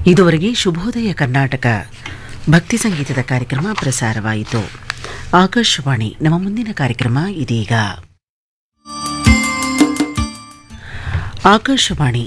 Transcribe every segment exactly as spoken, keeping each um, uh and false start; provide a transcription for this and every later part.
ಇದುವರೆಗೆ ಶುಭೋದಯ ಕರ್ನಾಟಕ ಭಕ್ತಿ ಸಂಗೀತದ ಕಾರ್ಯಕ್ರಮ ಪ್ರಸಾರವಾಯಿತು. ಆಕಾಶವಾಣಿ ನಮ್ಮ ಮುಂದಿನ ಕಾರ್ಯಕ್ರಮ ಇದೀಗ. ಆಕಾಶವಾಣಿ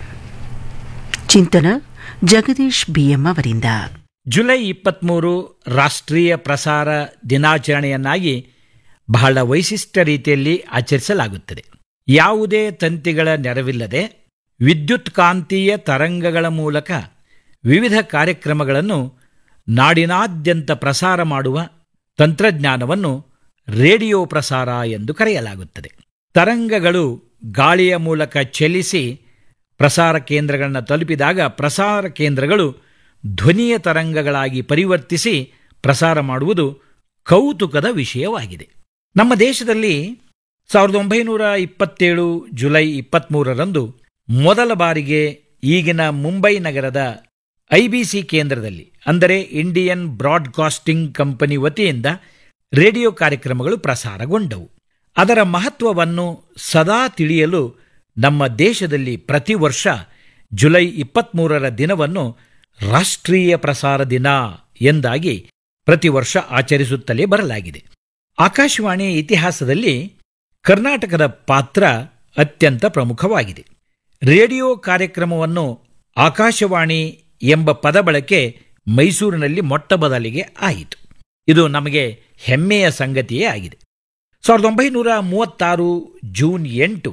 ಚಿಂತನ ಜಗದೀಶ್ ಬಿಎಂ ಅವರಿಂದ. ಜುಲೈ ಇಪ್ಪತ್ತ್ಮೂರು ರಾಷ್ಟ್ರೀಯ ಪ್ರಸಾರ ದಿನಾಚರಣೆಯನ್ನಾಗಿ ಬಹಳ ವೈಶಿಷ್ಟ್ಯ ರೀತಿಯಲ್ಲಿ ಆಚರಿಸಲಾಗುತ್ತದೆ. ಯಾವುದೇ ತಂತಿಗಳ ನೆರವಿಲ್ಲದೆ ವಿದ್ಯುತ್ ಕಾಂತೀಯ ತರಂಗಗಳ ಮೂಲಕ ವಿವಿಧ ಕಾರ್ಯಕ್ರಮಗಳನ್ನು ನಾಡಿನಾದ್ಯಂತ ಪ್ರಸಾರ ಮಾಡುವ ತಂತ್ರಜ್ಞಾನವನ್ನು ರೇಡಿಯೋ ಪ್ರಸಾರ ಎಂದು ಕರೆಯಲಾಗುತ್ತದೆ. ತರಂಗಗಳು ಗಾಳಿಯ ಮೂಲಕ ಚಲಿಸಿ ಪ್ರಸಾರ ಕೇಂದ್ರಗಳನ್ನು ತಲುಪಿದಾಗ ಪ್ರಸಾರ ಕೇಂದ್ರಗಳು ಧ್ವನಿಯ ತರಂಗಗಳಾಗಿ ಪರಿವರ್ತಿಸಿ ಪ್ರಸಾರ ಮಾಡುವುದು ಕೌತುಕದ ವಿಷಯವಾಗಿದೆ. ನಮ್ಮ ದೇಶದಲ್ಲಿ ಸಾವಿರದ ಒಂಬೈನೂರ ಇಪ್ಪತ್ತೇಳು ಜುಲೈ ಇಪ್ಪತ್ತ್ಮೂರರಂದು ಮೊದಲ ಬಾರಿಗೆ ಈಗಿನ ಮುಂಬೈ ನಗರದ ಐಬಿಸಿ ಕೇಂದ್ರದಲ್ಲಿ, ಅಂದರೆ ಇಂಡಿಯನ್ ಬ್ರಾಡ್ಕಾಸ್ಟಿಂಗ್ ಕಂಪನಿ ವತಿಯಿಂದ ರೇಡಿಯೋ ಕಾರ್ಯಕ್ರಮಗಳು ಪ್ರಸಾರಗೊಂಡವು. ಅದರ ಮಹತ್ವವನ್ನು ಸದಾ ತಿಳಿಯಲು ನಮ್ಮ ದೇಶದಲ್ಲಿ ಪ್ರತಿ ವರ್ಷ ಜುಲೈ ಇಪ್ಪತ್ತ್ಮೂರರ ದಿನವನ್ನು ರಾಷ್ಟ್ರೀಯ ಪ್ರಸಾರ ದಿನ ಎಂದಾಗಿ ಪ್ರತಿ ವರ್ಷ ಆಚರಿಸುತ್ತಲೇ ಬರಲಾಗಿದೆ. ಆಕಾಶವಾಣಿಯ ಇತಿಹಾಸದಲ್ಲಿ ಕರ್ನಾಟಕದ ಪಾತ್ರ ಅತ್ಯಂತ ಪ್ರಮುಖವಾಗಿದೆ. ರೇಡಿಯೋ ಕಾರ್ಯಕ್ರಮವನ್ನು ಆಕಾಶವಾಣಿ ಎಂಬ ಪದ ಬಳಕೆ ಮೈಸೂರಿನಲ್ಲಿ ಮೊಟ್ಟ ಮೊದಲಿಗೆ ಆಯಿತು. ಇದು ನಮಗೆ ಹೆಮ್ಮೆಯ ಸಂಗತಿಯೇ ಆಗಿದೆ. ಸಾವಿರದ ಒಂಬೈನೂರ ಮೂವತ್ತಾರು ಜೂನ್ ಎಂಟು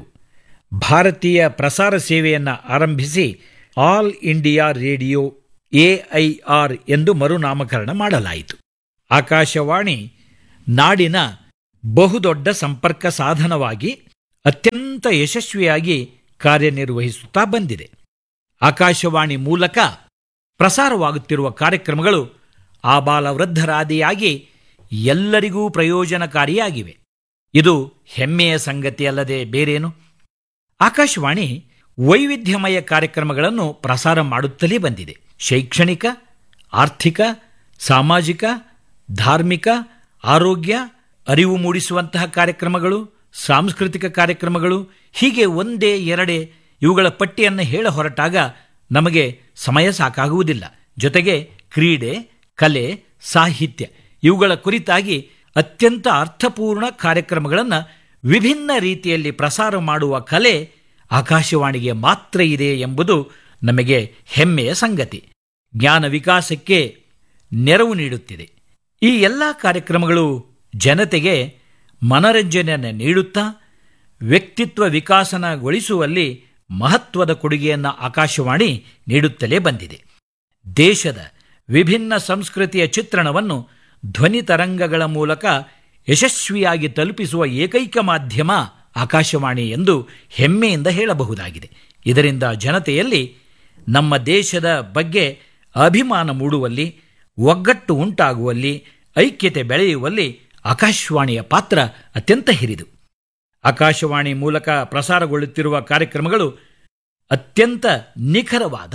ಭಾರತೀಯ ಪ್ರಸಾರ ಸೇವೆಯನ್ನು ಆರಂಭಿಸಿ ಆಲ್ ಇಂಡಿಯಾ ರೇಡಿಯೋ ಎಐಆರ್ ಎಂದು ಮರುನಾಮಕರಣ ಮಾಡಲಾಯಿತು. ಆಕಾಶವಾಣಿ ನಾಡಿನ ಬಹುದೊಡ್ಡ ಸಂಪರ್ಕ ಸಾಧನವಾಗಿ ಅತ್ಯಂತ ಯಶಸ್ವಿಯಾಗಿ ಕಾರ್ಯನಿರ್ವಹಿಸುತ್ತಾ ಬಂದಿದೆ. ಆಕಾಶವಾಣಿ ಮೂಲಕ ಪ್ರಸಾರವಾಗುತ್ತಿರುವ ಕಾರ್ಯಕ್ರಮಗಳು ಆಬಾಲವೃದ್ಧರಾದಿಯಾಗಿ ಎಲ್ಲರಿಗೂ ಪ್ರಯೋಜನಕಾರಿಯಾಗಿವೆ. ಇದು ಹೆಮ್ಮೆಯ ಸಂಗತಿಯಲ್ಲದೆ ಬೇರೇನು? ಆಕಾಶವಾಣಿ ವೈವಿಧ್ಯಮಯ ಕಾರ್ಯಕ್ರಮಗಳನ್ನು ಪ್ರಸಾರ ಮಾಡುತ್ತಲೇ ಬಂದಿದೆ. ಶೈಕ್ಷಣಿಕ, ಆರ್ಥಿಕ, ಸಾಮಾಜಿಕ, ಧಾರ್ಮಿಕ, ಆರೋಗ್ಯ, ಅರಿವು ಮೂಡಿಸುವಂತಹ ಕಾರ್ಯಕ್ರಮಗಳು, ಸಾಂಸ್ಕೃತಿಕ ಕಾರ್ಯಕ್ರಮಗಳು, ಹೀಗೆ ಒಂದೇ ಎರಡೇ ಇವುಗಳ ಪಟ್ಟಿಯನ್ನು ಹೇಳ ಹೊರಟಾಗ ನಮಗೆ ಸಮಯ ಸಾಕಾಗುವುದಿಲ್ಲ. ಜೊತೆಗೆ ಕ್ರೀಡೆ, ಕಲೆ, ಸಾಹಿತ್ಯ ಇವುಗಳ ಕುರಿತಾಗಿ ಅತ್ಯಂತ ಅರ್ಥಪೂರ್ಣ ಕಾರ್ಯಕ್ರಮಗಳನ್ನು ವಿಭಿನ್ನ ರೀತಿಯಲ್ಲಿ ಪ್ರಸಾರ ಮಾಡುವ ಕಲೆ ಆಕಾಶವಾಣಿಗೆ ಮಾತ್ರ ಇದೆ ಎಂಬುದು ನಮಗೆ ಹೆಮ್ಮೆಯ ಸಂಗತಿ. ಜ್ಞಾನ ವಿಕಾಸಕ್ಕೆ ನೆರವು ನೀಡುತ್ತಿದೆ. ಈ ಎಲ್ಲ ಕಾರ್ಯಕ್ರಮಗಳು ಜನತೆಗೆ ಮನರಂಜನೆಯನ್ನು ನೀಡುತ್ತಾ ವ್ಯಕ್ತಿತ್ವ ವಿಕಾಸನಗೊಳಿಸುವಲ್ಲಿ ಮಹತ್ವದ ಕೊಡುಗೆಯನ್ನು ಆಕಾಶವಾಣಿ ನೀಡುತ್ತಲೇ ಬಂದಿದೆ. ದೇಶದ ವಿಭಿನ್ನ ಸಂಸ್ಕೃತಿಯ ಚಿತ್ರಣವನ್ನು ಧ್ವನಿ ತರಂಗಗಳ ಮೂಲಕ ಯಶಸ್ವಿಯಾಗಿ ತಲುಪಿಸುವ ಏಕೈಕ ಮಾಧ್ಯಮ ಆಕಾಶವಾಣಿ ಎಂದು ಹೆಮ್ಮೆಯಿಂದ ಹೇಳಬಹುದಾಗಿದೆ. ಇದರಿಂದ ಜನತೆಯಲ್ಲಿ ನಮ್ಮ ದೇಶದ ಬಗ್ಗೆ ಅಭಿಮಾನ ಮೂಡುವಲ್ಲಿ, ಒಗ್ಗಟ್ಟು ಉಂಟಾಗುವಲ್ಲಿ, ಐಕ್ಯತೆ ಬೆಳೆಯುವಲ್ಲಿ ಆಕಾಶವಾಣಿಯ ಪಾತ್ರ ಅತ್ಯಂತ ಹಿರಿದು. ಆಕಾಶವಾಣಿ ಮೂಲಕ ಪ್ರಸಾರಗೊಳ್ಳುತ್ತಿರುವ ಕಾರ್ಯಕ್ರಮಗಳು ಅತ್ಯಂತ ನಿಖರವಾದ,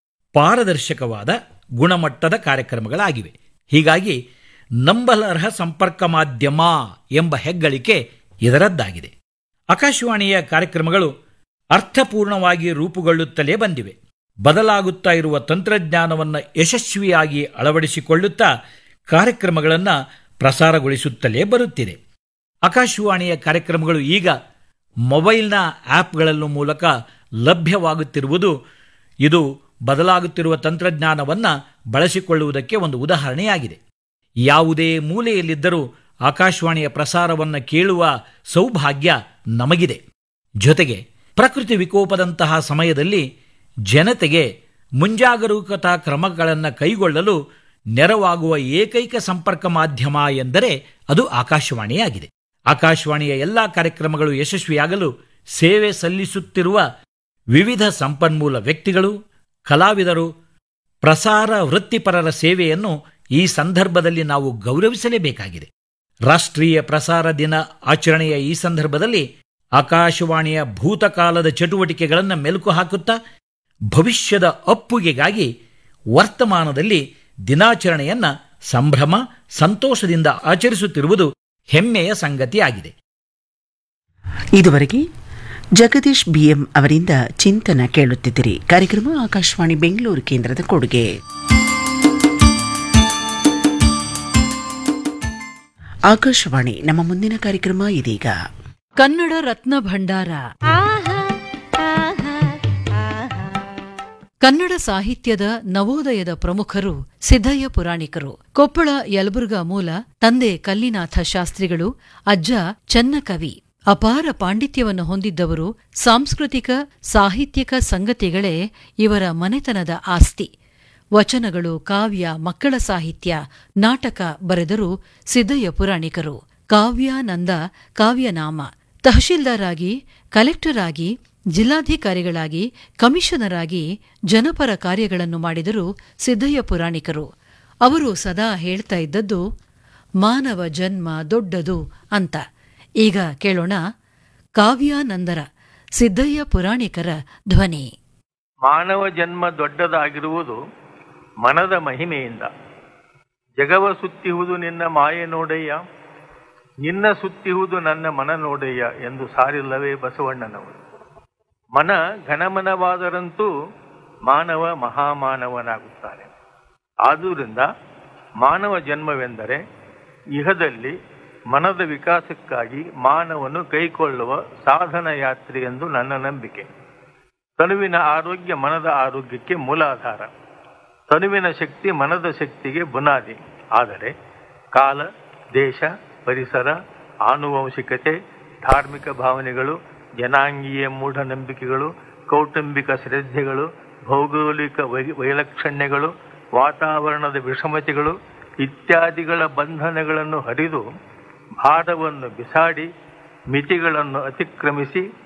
ಪಾರದರ್ಶಕವಾದ, ಗುಣಮಟ್ಟದ ಕಾರ್ಯಕ್ರಮಗಳಾಗಿವೆ. ಹೀಗಾಗಿ ನಂಬಲರ್ಹ ಸಂಪರ್ಕ ಮಾಧ್ಯಮ ಎಂಬ ಹೆಗ್ಗಳಿಕೆ ಇದರದ್ದಾಗಿದೆ. ಆಕಾಶವಾಣಿಯ ಕಾರ್ಯಕ್ರಮಗಳು ಅರ್ಥಪೂರ್ಣವಾಗಿ ರೂಪುಗೊಳ್ಳುತ್ತಲೇ ಬಂದಿವೆ. ಬದಲಾಗುತ್ತಾ ಇರುವ ತಂತ್ರಜ್ಞಾನವನ್ನು ಯಶಸ್ವಿಯಾಗಿ ಅಳವಡಿಸಿಕೊಳ್ಳುತ್ತಾ ಕಾರ್ಯಕ್ರಮಗಳನ್ನು ಪ್ರಸಾರಗೊಳಿಸುತ್ತಲೇ ಬರುತ್ತಿದೆ. ಆಕಾಶವಾಣಿಯ ಕಾರ್ಯಕ್ರಮಗಳು ಈಗ ಮೊಬೈಲ್ನ ಆ್ಯಪ್ಗಳ ಮೂಲಕ ಲಭ್ಯವಾಗುತ್ತಿರುವುದು ಇದು ಬದಲಾಗುತ್ತಿರುವ ತಂತ್ರಜ್ಞಾನವನ್ನು ಬಳಸಿಕೊಳ್ಳುವುದಕ್ಕೆ ಒಂದು ಉದಾಹರಣೆಯಾಗಿದೆ. ಯಾವುದೇ ಮೂಲೆಯಲ್ಲಿದ್ದರೂ ಆಕಾಶವಾಣಿಯ ಪ್ರಸಾರವನ್ನು ಕೇಳುವ ಸೌಭಾಗ್ಯ ನಮಗಿದೆ. ಜೊತೆಗೆ ಪ್ರಕೃತಿ ವಿಕೋಪದಂತಹ ಸಮಯದಲ್ಲಿ ಜನತೆಗೆ ಮುಂಜಾಗರೂಕತಾ ಕ್ರಮಗಳನ್ನು ಕೈಗೊಳ್ಳಲು ನೆರವಾಗುವ ಏಕೈಕ ಸಂಪರ್ಕ ಮಾಧ್ಯಮ ಎಂದರೆ ಅದು ಆಕಾಶವಾಣಿಯಾಗಿದೆ. ಆಕಾಶವಾಣಿಯ ಎಲ್ಲ ಕಾರ್ಯಕ್ರಮಗಳು ಯಶಸ್ವಿಯಾಗಲು ಸೇವೆ ಸಲ್ಲಿಸುತ್ತಿರುವ ವಿವಿಧ ಸಂಪನ್ಮೂಲ ವ್ಯಕ್ತಿಗಳು, ಕಲಾವಿದರು, ಪ್ರಸಾರ ವೃತ್ತಿಪರರ ಸೇವೆಯನ್ನು ಈ ಸಂದರ್ಭದಲ್ಲಿ ನಾವು ಗೌರವಿಸಲೇಬೇಕಾಗಿದೆ. ರಾಷ್ಟ್ರೀಯ ಪ್ರಸಾರ ದಿನ ಆಚರಣೆಯ ಈ ಸಂದರ್ಭದಲ್ಲಿ ಆಕಾಶವಾಣಿಯ ಭೂತಕಾಲದ ಚಟುವಟಿಕೆಗಳನ್ನು ಮೆಲುಕು ಹಾಕುತ್ತಾ ಭವಿಷ್ಯದ ಅಪ್ಪುಗೆಗಾಗಿ ವರ್ತಮಾನದಲ್ಲಿ ದಿನಾಚರಣೆಯನ್ನು ಸಂಭ್ರಮ, ಸಂತೋಷದಿಂದ ಆಚರಿಸುತ್ತಿರುವುದು ಹೆಮ್ಮೆಯ ಸಂಗತಿಯಾಗಿದೆ. ಇದುವರೆಗೆ ಜಗದೀಶ್ ಬಿಎಂ ಅವರಿಂದ ಚಿಂತನ ಕೇಳುತ್ತಿದ್ದಿರಿ. ಕಾರ್ಯಕ್ರಮ ಆಕಾಶವಾಣಿ ಬೆಂಗಳೂರು ಕೇಂದ್ರದ ಕೊಡುಗೆ. ಆಕಾಶವಾಣಿ ನಮ್ಮ ಮುಂದಿನ ಕಾರ್ಯಕ್ರಮ ಇದೀಗ. ಕನ್ನಡ ರತ್ನ ಭಂಡಾರ. ಕನ್ನಡ ಸಾಹಿತ್ಯದ ನವೋದಯದ ಪ್ರಮುಖರು ಸಿದ್ದಯ್ಯ ಪುರಾಣಿಕರು. ಕೊಪ್ಪಳ ಯಲಬುರ್ಗಾ ಮೂಲ. ತಂದೆ ಕಲ್ಲಿನಾಥ ಶಾಸ್ತ್ರಿಗಳು, ಅಜ್ಜ ಚನ್ನಕವಿ. ಅಪಾರ ಪಾಂಡಿತ್ಯವನ್ನು ಹೊಂದಿದ್ದವರು. ಸಾಂಸ್ಕೃತಿಕ ಸಾಹಿತ್ಯಿಕ ಸಂಗತಿಗಳೇ ಇವರ ಮನೆತನದ ಆಸ್ತಿ. ವಚನಗಳು, ಕಾವ್ಯ, ಮಕ್ಕಳ ಸಾಹಿತ್ಯ, ನಾಟಕ ಬರೆದರು ಸಿದ್ದಯ್ಯ ಪುರಾಣಿಕರು. ಕಾವ್ಯಾನಂದ ಕಾವ್ಯನಾಮ. ತಹಶೀಲ್ದಾರ್ ಆಗಿ, ಕಲೆಕ್ಟರ್ ಆಗಿ, ಜಿಲ್ಲಾಧಿಕಾರಿಗಳಾಗಿ, ಕಮಿಷನರ್ ಆಗಿ ಜನಪರ ಕಾರ್ಯಗಳನ್ನು ಮಾಡಿದರು ಸಿದ್ದಯ್ಯ ಪುರಾಣಿಕರು. ಅವರು ಸದಾ ಹೇಳ್ತಾ ಇದ್ದದ್ದು ಮಾನವ ಜನ್ಮ ದೊಡ್ಡದು ಅಂತ. ಈಗ ಕೇಳೋಣ ಕಾವ್ಯಾನಂದರ ಸಿದ್ದಯ್ಯ ಪುರಾಣಿಕರ ಧ್ವನಿ. ಮಾನವ ಜನ್ಮ ದೊಡ್ಡದಾಗಿರುವುದು ಮನದ ಮಹಿಮೆಯಿಂದ. ಜಗವ ಸುತ್ತಿಹುದು ನಿನ್ನ ಮಾಯೆ ನೋಡಯ್ಯ, ನಿನ್ನ ಸುತ್ತಿಹುದು ನನ್ನ ಮನ ನೋಡಯ್ಯ ಎಂದು ಸಾರಿಲ್ಲವೇ ಬಸವಣ್ಣನವರು. ಮನ ಘನಮನವಾದರಂತೂ ಮಾನವ ಮಹಾಮಾನವನಾಗುತ್ತಾನೆ. ಆದುದರಿಂದ ಮಾನವ ಜನ್ಮವೆಂದರೆ ಇಹದಲ್ಲಿ ಮನದ ವಿಕಾಸಕ್ಕಾಗಿ ಮಾನವನು ಕೈಕೊಳ್ಳುವ ಸಾಧನ ಯಾತ್ರೆ ಎಂದು ನನ್ನ ನಂಬಿಕೆ. ತನುವಿನ ಆರೋಗ್ಯ ಮನದ ಆರೋಗ್ಯಕ್ಕೆ ಮೂಲಾಧಾರ. ತನುವಿನ ಶಕ್ತಿ ಮನದ ಶಕ್ತಿಗೆ ಬುನಾದಿ. ಆದರೆ ಕಾಲ, ದೇಶ, ಪರಿಸರ, ಆನುವಂಶಿಕತೆ, ಧಾರ್ಮಿಕ ಭಾವನೆಗಳು, ಜನಾಂಗೀಯ ಮೂಢನಂಬಿಕೆಗಳು, ಕೌಟುಂಬಿಕ ಶ್ರದ್ಧೆಗಳು, ಭೌಗೋಳಿಕ ವೈ ವೈಲಕ್ಷಣ್ಯಗಳು, ವಾತಾವರಣದ ವಿಷಮತೆಗಳು ಇತ್ಯಾದಿಗಳ ಬಂಧನಗಳನ್ನು ಹರಿದು ಭಾರವನ್ನು ಬಿಸಾಡಿ ಮಿತಿಗಳನ್ನು ಅತಿಕ್ರಮಿಸಿ